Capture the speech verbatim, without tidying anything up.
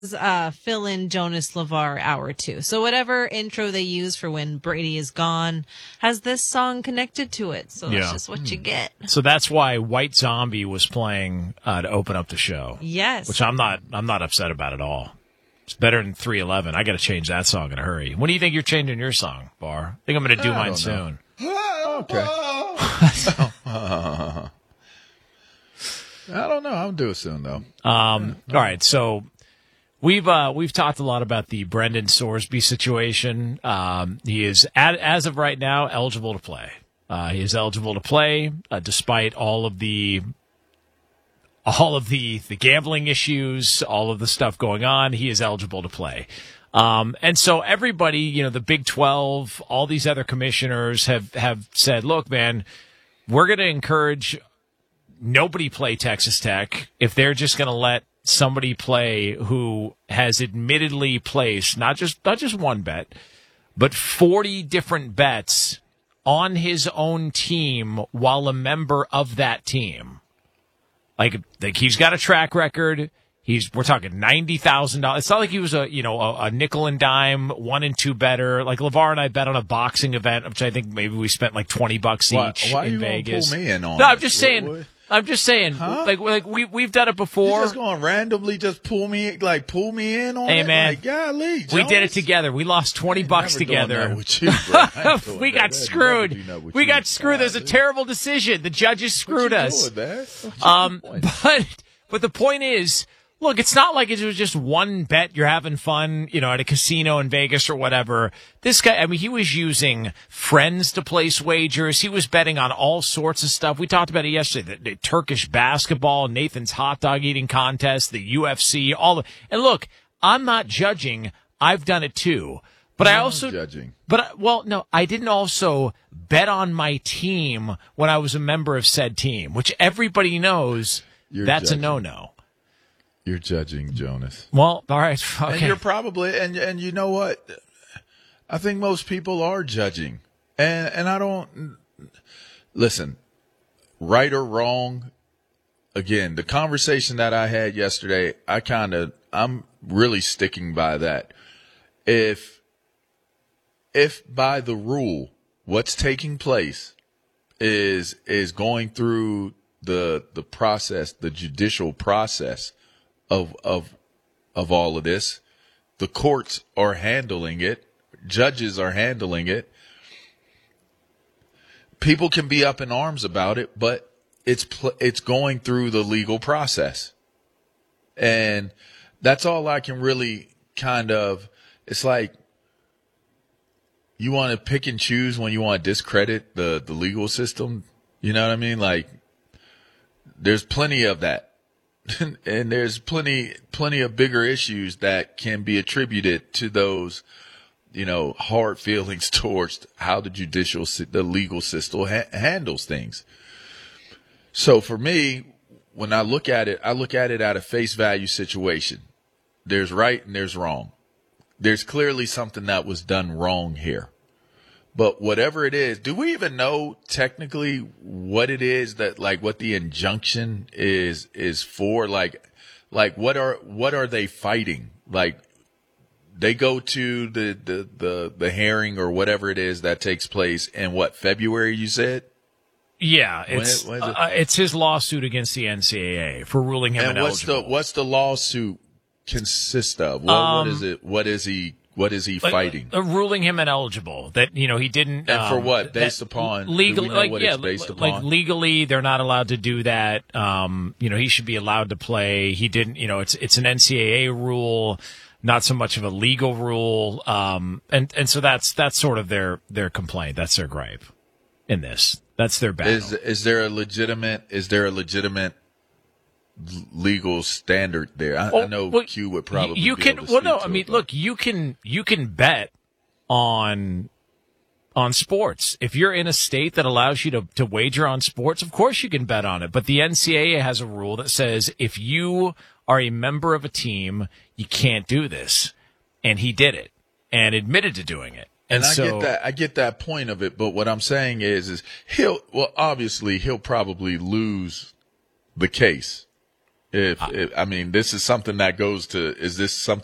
uh, fill in Jonas LeVar hour two. So whatever intro they use for when Brady is gone has this song connected to it. So that's Yeah. just what you get. So that's why White Zombie was playing uh, to open up the show. Yes. Which I'm not I'm not upset about at all. It's better than three eleven. I got to change that song in a hurry. When do you think you're changing your song, Bar? I think I'm going to do I mine don't soon. Okay. I don't know. I'll do it soon, though. Um, all right, so we've uh, we've talked a lot about the Brendan Sorsby situation. Um, he is, at, as of right now, eligible to play. Uh, he is eligible to play, uh, despite all of the all of the the gambling issues, all of the stuff going on. He is eligible to play. Um, and so everybody, you know, the Big twelve, all these other commissioners have, have said, look, man, we're going to encourage nobody play Texas Tech if they're just going to let somebody play who has admittedly placed not just not just one bet, but forty different bets on his own team while a member of that team. Like, like he's got a track record. He's we're talking ninety thousand dollars. It's not like he was a you know a, a nickel and dime one and two better. Like LeVar and I bet on a boxing event, which I think maybe we spent like twenty bucks Why, each why in you Vegas. Pull me in on no, I'm it? just What- saying. what- I'm just saying. Huh? Like like we we've done it You before. just going to randomly just pull me like pull me in on Hey, it? man. Like, golly, We did it Jones? together. We lost twenty bucks Never doing together. that with you, bro. I ain't doing we that. got I'd never screwed. do that with We you. got screwed. There's a Golly. terrible decision. The judges screwed What you us. doing, man? What you Um, doing? but but the point is, look, it's not like it was just one bet. You're having fun, you know, at a casino in Vegas or whatever. This guy, I mean, he was using friends to place wagers. He was betting on all sorts of stuff. We talked about it yesterday. The, the Turkish basketball, Nathan's hot dog eating contest, the U F C, all the. And look, I'm not judging. I've done it too. But I I'm also judging. But I- well, no, I didn't also bet on my team when I was a member of said team, which everybody knows You're that's judging. a no-no. You're judging, Jonas. Well, all right, okay. And you're probably and and you know what? I think most people are judging. And and I don't listen, right or wrong. Again, the conversation that I had yesterday, I kind of I'm really sticking by that. If if by the rule what's taking place is is going through the the process, the judicial process of of of all of this, the courts are handling it, judges are handling it. People can be up in arms about it, but it's pl- it's going through the legal process. And that's all I can really kind of, it's like you want to pick and choose when you want to discredit the, the legal system. You know what I mean? Like there's plenty of that. And there's plenty, plenty of bigger issues that can be attributed to those, you know, hard feelings towards how the judicial, sy- the legal system ha- handles things. So for me, when I look at it, I look at it at a face value situation. There's right and there's wrong. There's clearly something that was done wrong here. But whatever it is, do we even know technically what it is that, like, what the injunction is, is for? Like, like what are, what are they fighting? Like, they go to the, the, the, the hearing or whatever it is that takes place in what, February, you said? Yeah, When it's it- when is it? uh, it's his lawsuit against the N C double A for ruling him And what's ineligible. the, what's the lawsuit consist of? What, Um, what is it? What is he, what is he Like, fighting? uh, ruling him ineligible. That you know he didn't. And for um, what? Based that upon- do legal, we know like what yeah, it's based li- like upon? legally they're not allowed to do that. Um, you know he should be allowed to play. He didn't. You know it's it's an N C double A rule, not so much of a legal rule. Um, and and so that's that's sort of their their complaint. That's their gripe in this. That's their battle. Is is there a legitimate is there a legitimate l- legal standard there? I, I Oh, know well, Q would probably you be can able to well speak no to I it, mean but- look you can you can bet on on sports if you're in a state that allows you to, to wager on sports. Of course you can bet on it, but the N C double A has a rule that says if you are a member of a team you can't do this, and he did it and admitted to doing it. And, And, I so, get that I get that point of it, but what I'm saying is is he'll well obviously he'll probably lose the case. If, if I mean, this is something that goes to, is this something